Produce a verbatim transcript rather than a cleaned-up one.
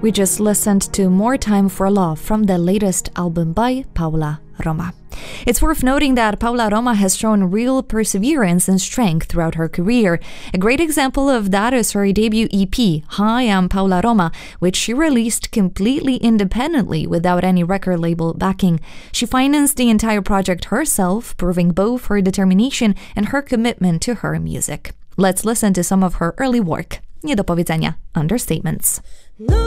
We just listened to More Time for Love from the latest album by Paula Roma. It's worth noting that Paula Roma has shown real perseverance and strength throughout her career. A great example of that is her debut E P, Hi, I'm Paula Roma, which she released completely independently without any record label backing. She financed the entire project herself, proving both her determination and her commitment to her music. Let's listen to some of her early work. Nie do powiedzenia, understatements.